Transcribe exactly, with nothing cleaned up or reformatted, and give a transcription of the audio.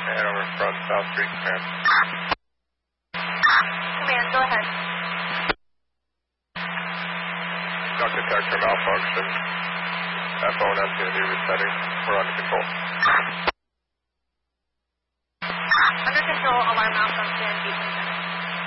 Hanover from South Street, command. Command, go ahead. Duct detector malfunction. F O N S going to be resetting. We're under control.